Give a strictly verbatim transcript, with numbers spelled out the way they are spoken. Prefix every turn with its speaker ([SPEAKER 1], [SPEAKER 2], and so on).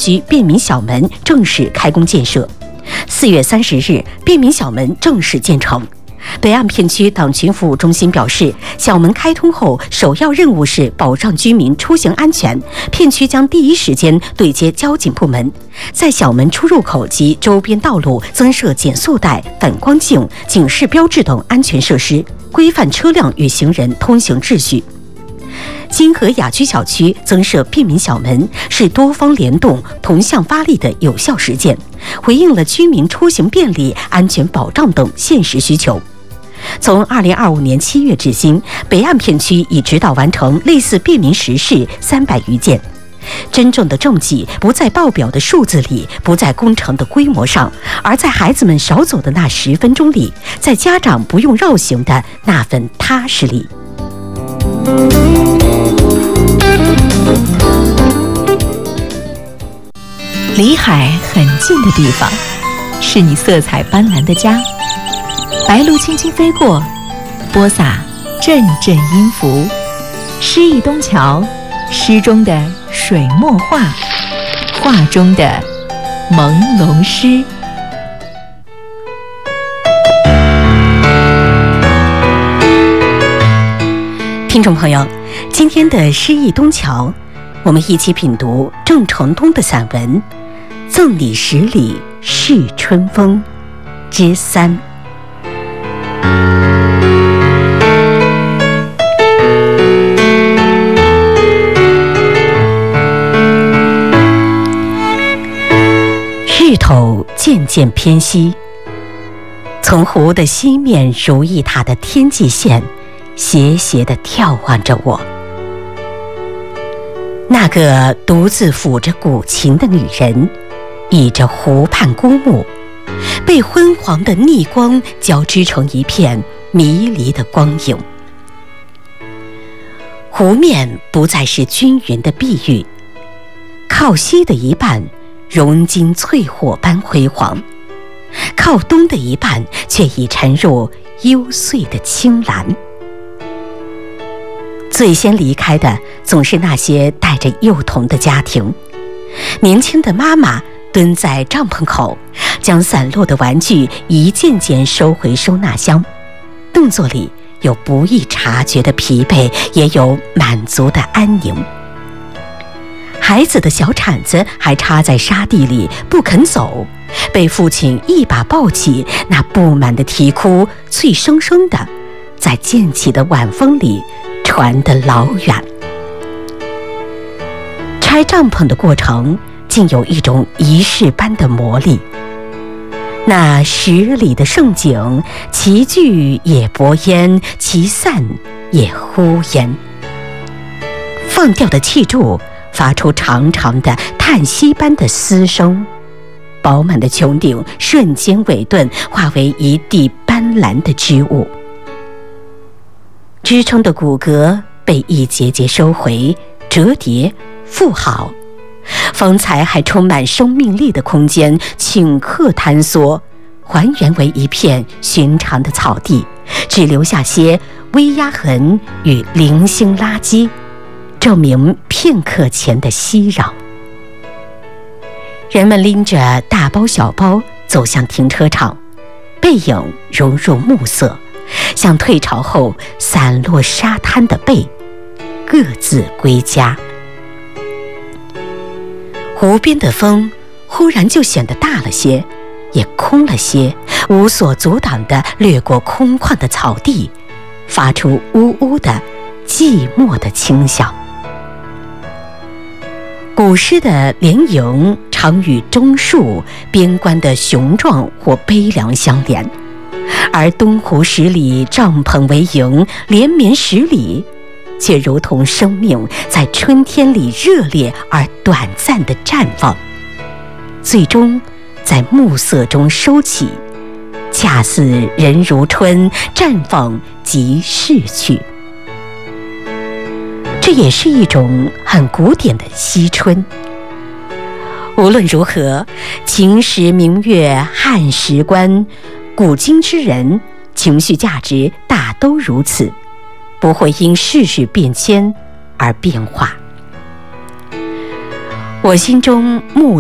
[SPEAKER 1] 区便民小门正式开工建设。四月三十日，便民小门正式建成。北岸片区党群服务中心表示，小门开通后，首要任务是保障居民出行安全。片区将第一时间对接交警部门，在小门出入口及周边道路增设减速带、反光镜、警示标志等安全设施，规范车辆与行人通行秩序。金河雅居小区增设便民小门，是多方联动、同向发力的有效实践，回应了居民出行便利、安全保障等现实需求。从二零二五年七月至今，北岸片区已指导完成类似便民实事三百余件。真正的政绩不在报表的数字里，不在工程的规模上，而在孩子们少走的那十分钟里，在家长不用绕行的那份踏实里。
[SPEAKER 2] 离海很近的地方，是你色彩斑斓的家。白鹭轻轻飞过，播撒阵阵音符。诗意东桥，诗中的水墨画，画中的朦胧诗。
[SPEAKER 1] 听众朋友，今天的诗意东桥，我们一起品读郑成东的散文《赠你十里是春风》之三。日头渐渐偏西，从湖的西面如意塔的天际线斜斜地眺望着我。那个独自抚着古琴的女人，倚着湖畔孤木，被昏黄的逆光交织成一片迷离的光影。湖面不再是均匀的碧玉，靠西的一半融金淬火般辉煌，靠东的一半却已沉入幽邃的青蓝。最先离开的总是那些带着幼童的家庭，年轻的妈妈蹲在帐篷口，将散落的玩具一件件收回收纳箱，动作里有不易察觉的疲惫，也有满足的安宁。孩子的小铲子还插在沙地里不肯走，被父亲一把抱起，那不满的啼哭脆生生的在渐起的晚风里传得老远。拆帐篷的过程竟有一种仪式般的魔力，那十里的盛景，其聚也薄烟，其散也忽烟。放掉的气柱发出长长的叹息般的嘶声，饱满的穹顶瞬间萎顿，化为一地斑斓的织物。支撑的骨骼被一节节收回、折叠、复好，方才还充满生命力的空间顷刻坍缩，还原为一片寻常的草地，只留下些微压痕与零星垃圾，证明片刻前的熙攘。人们拎着大包小包走向停车场，背影融入暮色，像退潮后散落沙滩的背，各自归家。湖边的风忽然就显得大了些，也空了些，无所阻挡地掠过空旷的草地，发出呜呜的寂寞的清响。古诗的连营常与中树、边关的雄壮或悲凉相连，而东湖十里帐篷为营，连绵十里，却如同生命在春天里热烈而短暂的绽放，最终在暮色中收起，恰似人如春，绽放即逝去。这也是一种很古典的惜春。无论如何，秦时明月汉时关，古今之人情绪价值大都如此，不会因世事变迁而变化。我心中慕